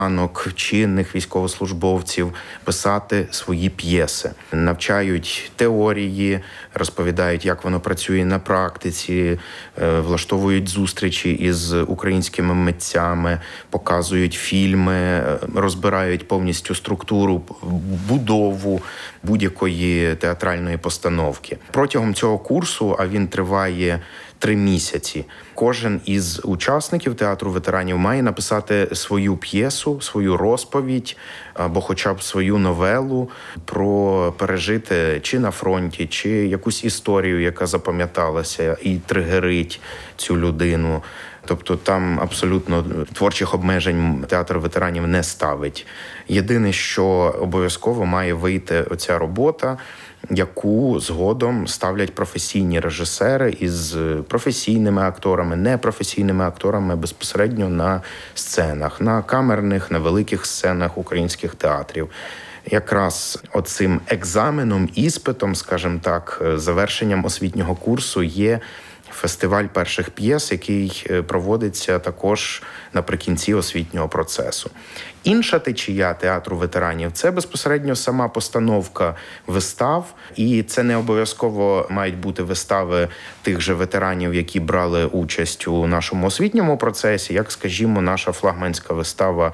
чинних військовослужбовців писати свої п'єси. Навчають теорії, розповідають, як воно працює на практиці, влаштовують зустрічі із українськими митцями, показують фільми, розбирають повністю структуру, будову будь-якої театральної постановки. Протягом цього курсу, а він триває 3 місяці, кожен із учасників театру ветеранів має написати свою п'єсу, свою розповідь або хоча б свою новелу про пережити чи на фронті, чи якусь історію, яка запам'яталася і тригерить цю людину. Тобто там абсолютно творчих обмежень театр ветеранів не ставить. Єдине, що обов'язково має вийти оця робота, яку згодом ставлять професійні режисери із професійними акторами, непрофесійними акторами безпосередньо на сценах, на камерних, на великих сценах українських театрів. Якраз оцим екзаменом, іспитом, скажімо так, завершенням освітнього курсу є фестиваль перших п'єс, який проводиться також наприкінці освітнього процесу. Інша течія театру ветеранів – це безпосередньо сама постановка вистав, і це не обов'язково мають бути вистави тих же ветеранів, які брали участь у нашому освітньому процесі, як, скажімо, наша флагманська вистава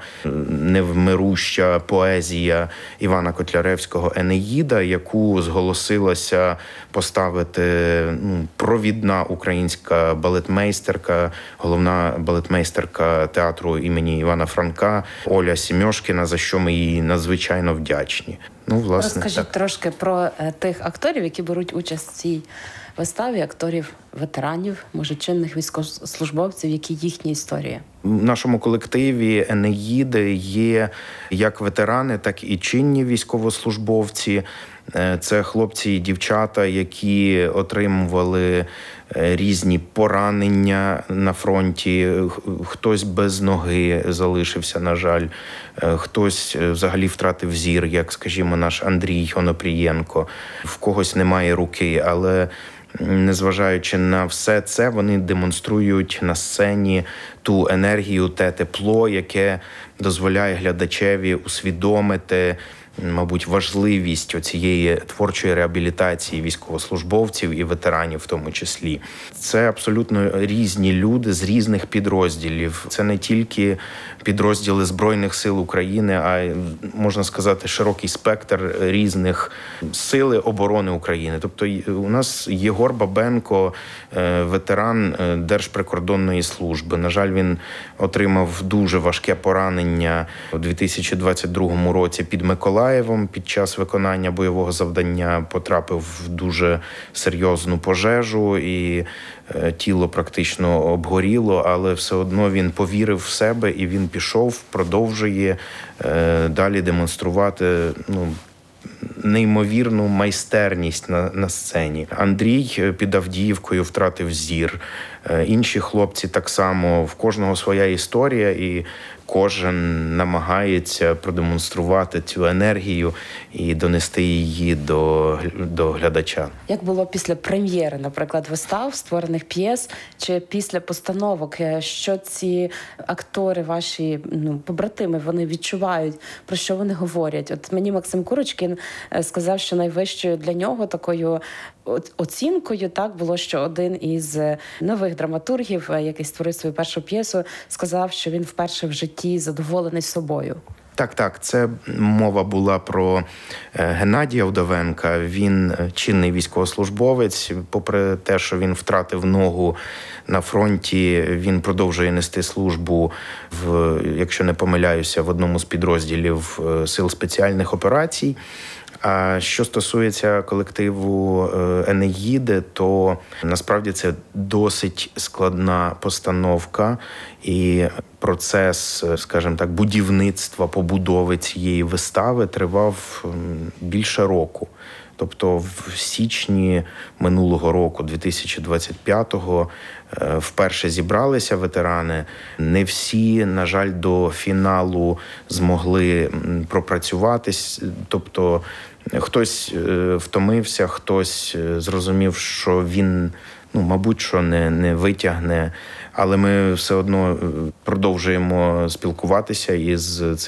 «Невмируща поезія» Івана Котляревського «Енеїда», яку зголосилася поставити провідна українська балетмейстерка, головна балетмейстерка театру імені Івана Франка Оля Сімьошкіна, за що ми їй надзвичайно вдячні. Розкажіть так. Трошки про тих акторів, які беруть участь в цій виставі, акторів-ветеранів, може, чинних військовослужбовців, які їхні історії? В нашому колективі «Енеїди» є як ветерани, так і чинні військовослужбовці. Це хлопці і дівчата, які отримували різні поранення на фронті. Хтось без ноги залишився, на жаль. Хтось взагалі втратив зір, як, скажімо, наш Андрій Онопрієнко. В когось немає руки, але незважаючи на все це, вони демонструють на сцені ту енергію, те тепло, яке дозволяє глядачеві усвідомити, мабуть, важливість оцієї творчої реабілітації військовослужбовців і ветеранів в тому числі. Це абсолютно різні люди з різних підрозділів. Це не тільки підрозділи Збройних сил України, а, можна сказати, широкий спектр різних сил оборони України. Тобто у нас Єгор Бабенко, ветеран Держприкордонної служби. На жаль, він отримав дуже важке поранення у 2022 році під Миколаєвом під час виконання бойового завдання, потрапив в дуже серйозну пожежу і тіло практично обгоріло, але все одно він повірив в себе і він пішов, продовжує далі демонструвати неймовірну майстерність на сцені. Андрій під Авдіївкою втратив зір. Інші хлопці так само, в кожного своя історія, і кожен намагається продемонструвати цю енергію і донести її до глядача. Як було після прем'єри, наприклад, вистав, створених п'єс, чи після постановок, що ці актори, ваші побратими, вони відчувають, про що вони говорять? От мені Максим Курочкін сказав, що найвищою для нього такою оцінкою було, що один із нових драматургів, який створив свою першу п'єсу, сказав, що він вперше в житті задоволений собою. Так, це мова була про Геннадія Вдовенка. Він чинний військовослужбовець. Попри те, що він втратив ногу на фронті, він продовжує нести службу якщо не помиляюся, в одному з підрозділів Сил спеціальних операцій. А що стосується колективу «Енеїди», то насправді це досить складна постановка, і процес, скажімо так, будівництва, побудови цієї вистави тривав більше року. Тобто в січні минулого року, 2025-го, вперше зібралися ветерани. Не всі, на жаль, до фіналу змогли пропрацюватись. Тобто хтось втомився, хтось зрозумів, що він мабуть, що не витягне. Але ми все одно продовжуємо спілкуватися із